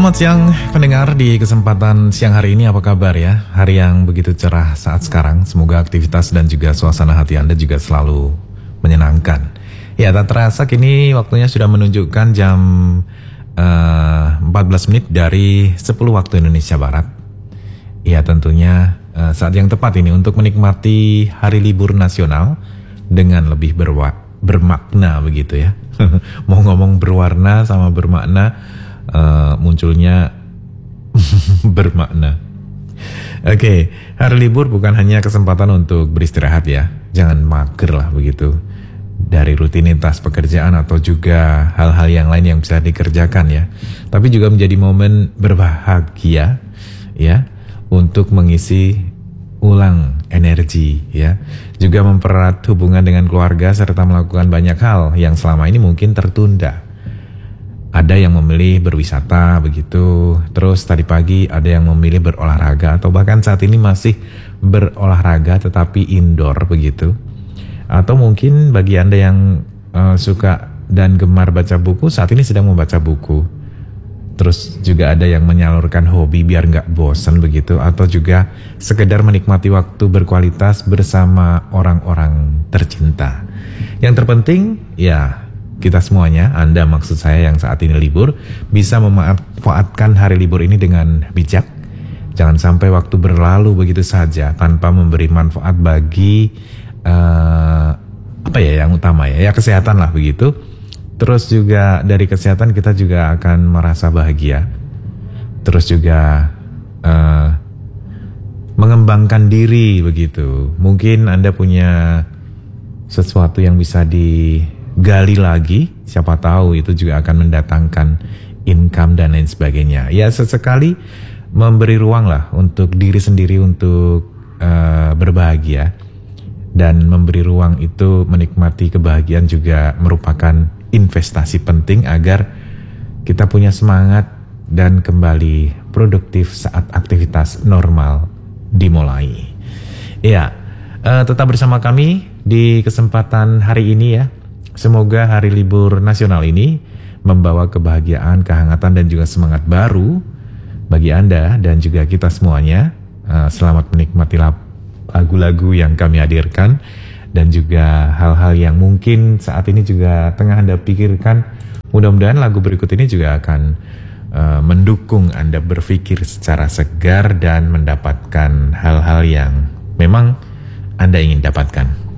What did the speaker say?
Selamat siang pendengar, di kesempatan siang hari ini apa kabar ya? Hari yang begitu cerah saat sekarang. Semoga aktivitas dan juga suasana hati Anda juga selalu menyenangkan. Ya, tak terasa kini waktunya sudah menunjukkan jam 14 menit dari 10 waktu Indonesia Barat. Ya, tentunya saat yang tepat ini untuk menikmati hari libur nasional dengan lebih bermakna begitu ya. Mau ngomong berwarna sama bermakna, munculnya bermakna. Oke, hari libur bukan hanya kesempatan untuk beristirahat ya. Jangan mager lah begitu dari rutinitas pekerjaan atau juga hal-hal yang lain yang bisa dikerjakan ya. Tapi juga menjadi momen berbahagia ya, untuk mengisi ulang energi ya. Juga mempererat hubungan dengan keluarga serta melakukan banyak hal yang selama ini mungkin tertunda. Ada yang memilih berwisata begitu, terus tadi pagi ada yang memilih berolahraga atau bahkan saat ini masih berolahraga tetapi indoor begitu. Atau mungkin bagi Anda yang suka dan gemar baca buku, saat ini sedang membaca buku. Terus juga ada yang menyalurkan hobi biar nggak bosan begitu, atau juga sekedar menikmati waktu berkualitas bersama orang-orang tercinta. Yang terpenting ya, kita semuanya, Anda maksud saya yang saat ini libur, bisa memanfaatkan hari libur ini dengan bijak. Jangan sampai waktu berlalu begitu saja tanpa memberi manfaat bagi yang utama ya kesehatan lah begitu. Terus juga dari kesehatan kita juga akan merasa bahagia. Terus juga mengembangkan diri begitu. Mungkin Anda punya sesuatu yang bisa digali lagi, siapa tahu itu juga akan mendatangkan income dan lain sebagainya. Ya, sesekali memberi ruang lah untuk diri sendiri untuk berbahagia, dan memberi ruang itu menikmati kebahagiaan juga merupakan investasi penting agar kita punya semangat dan kembali produktif saat aktivitas normal dimulai. Ya, tetap bersama kami di kesempatan hari ini ya. Semoga hari libur nasional ini membawa kebahagiaan, kehangatan dan juga semangat baru bagi Anda dan juga kita semuanya. Selamat menikmati lagu-lagu yang kami hadirkan dan juga hal-hal yang mungkin saat ini juga tengah Anda pikirkan. Mudah-mudahan lagu berikut ini juga akan mendukung Anda berpikir secara segar dan mendapatkan hal-hal yang memang Anda ingin dapatkan.